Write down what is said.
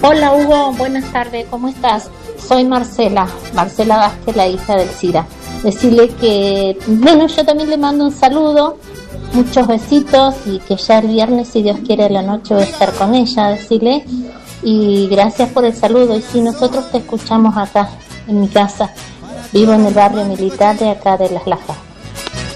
Hola Hugo, buenas tardes, ¿cómo estás? Soy Marcela Vázquez, la hija del Cira. Decirle que, bueno, yo también le mando un saludo, muchos besitos y que ya el viernes, si Dios quiere, a la noche voy a estar con ella, decirle. Y gracias por el saludo. Y si nosotros te escuchamos acá, en mi casa, vivo en el barrio militar de acá de Las Lajas.